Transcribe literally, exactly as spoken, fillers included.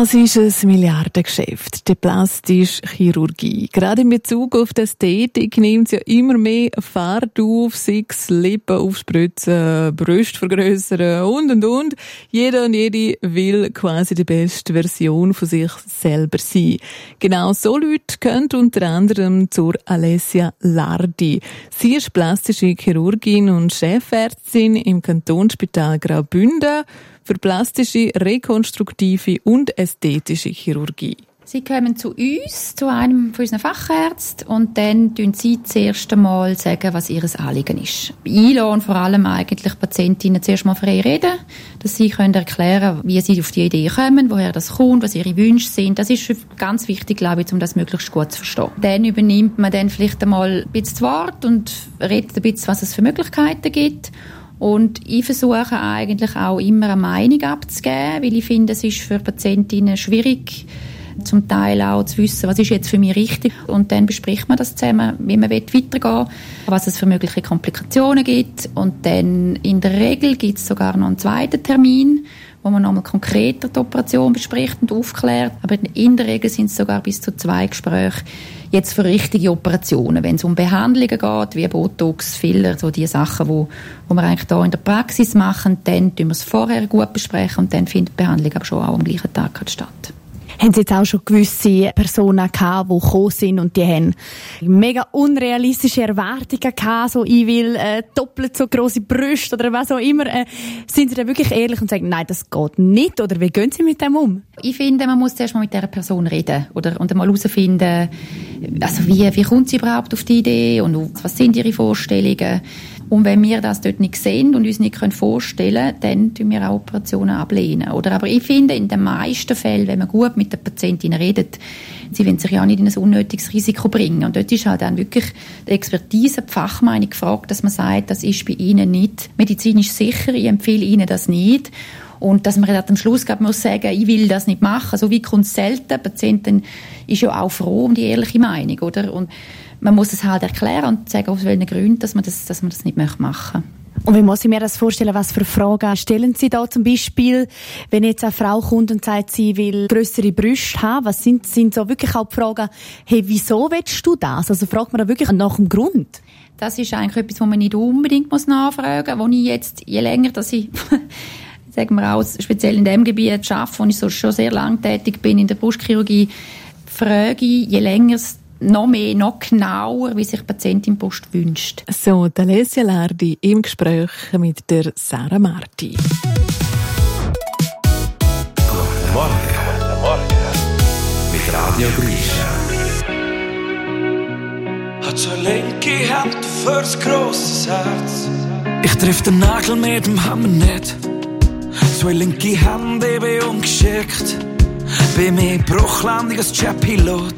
Das ist ein Milliardengeschäft, die plastische Chirurgie. Gerade in Bezug auf die Ästhetik nimmt es ja immer mehr Fahrt auf, sei es Lippen aufspritzen, Brüste vergrössern und und und. Jeder und jede will quasi die beste Version von sich selber sein. Genau so Leute gehören unter anderem zur Alessia Lardi. Sie ist plastische Chirurgin und Chefärztin im Kantonsspital Graubünden für plastische, rekonstruktive und ästhetische Chirurgie. Sie kommen zu uns, zu einem von unseren Fachärzten, und dann sagen sie zuerst einmal, sagen, was ihr Anliegen ist. Einladen vor allem eigentlich Patientinnen zuerst mal frei reden, dass sie können erklären, wie sie auf die Idee kommen, woher das kommt, was ihre Wünsche sind. Das ist ganz wichtig, glaube ich, um das möglichst gut zu verstehen. Dann übernimmt man dann vielleicht einmal ein bisschen das Wort und redet ein bisschen, was es für Möglichkeiten gibt. Und ich versuche eigentlich auch immer eine Meinung abzugeben, weil ich finde, es ist für Patientinnen schwierig, zum Teil auch zu wissen, was ist jetzt für mich richtig. Und dann bespricht man das zusammen, wie man weitergehen will, was es für mögliche Komplikationen gibt. Und dann in der Regel gibt es sogar noch einen zweiten Termin, wo man nochmal konkreter die Operation bespricht und aufklärt. Aber in der Regel sind es sogar bis zu zwei Gespräche jetzt für richtige Operationen. Wenn es um Behandlungen geht, wie Botox, Filler, so die Sachen, wo, wo wir eigentlich hier in der Praxis machen, dann tun wir es vorher gut besprechen und dann findet die Behandlung aber schon auch am gleichen Tag statt. Haben Sie jetzt auch schon gewisse Personen gehabt, die gekommen sind und die haben mega unrealistische Erwartungen gehabt, so ich will äh, doppelt so grosse Brüste oder was auch immer. Äh, sind Sie da wirklich ehrlich und sagen, nein, das geht nicht? Oder wie gehen Sie mit dem um? Ich finde, man muss zuerst mal mit dieser Person reden oder, und mal herausfinden, also wie, wie kommt sie überhaupt auf die Idee und was sind ihre Vorstellungen. Und wenn wir das dort nicht sehen und uns nicht vorstellen können, dann tun wir auch Operationen ablehnen. Oder, aber ich finde, in den meisten Fällen, wenn man gut mit der Patientin redet, sie wollen sich ja auch nicht in ein unnötiges Risiko bringen. Und dort ist halt dann wirklich die Expertise, die Fachmeinung gefragt, dass man sagt, das ist bei Ihnen nicht medizinisch sicher, ich empfehle Ihnen das nicht. Und dass man dann am Schluss muss sagen, ich will das nicht machen. So wie kommt es selten. Die Patientin ist ja auch froh um die ehrliche Meinung, oder? Und man muss es halt erklären und sagen, aus welchen Gründen, dass man das, dass man das nicht machen möchte. Und wie muss ich mir das vorstellen, was für Fragen stellen Sie da zum Beispiel, wenn jetzt eine Frau kommt und sagt, sie will grössere Brüste haben, was sind, sind so wirklich auch die Fragen, hey, wieso willst du das? Also fragt man da wirklich nach dem Grund? Das ist eigentlich etwas, was man nicht unbedingt muss nachfragen muss, wo ich jetzt, je länger, dass ich sagen wir auch, speziell in dem Gebiet arbeite, wo ich so schon sehr lang tätig bin in der Brustchirurgie, frage ich, je länger es noch mehr, noch genauer, wie sich die Patientin Brust wünscht. So, die Alessia Lardi im Gespräch mit der Sarah Marti. Guten Morgen. Guten Morgen. Mit Radio Grisha. Hat so eine linke Hand fürs grosses Herz. Ich triff den Nagel mit dem Hammer nicht. So eine linke Hand eben ungeschickt. Bei mir Bruchlandung als Jet-Pilot.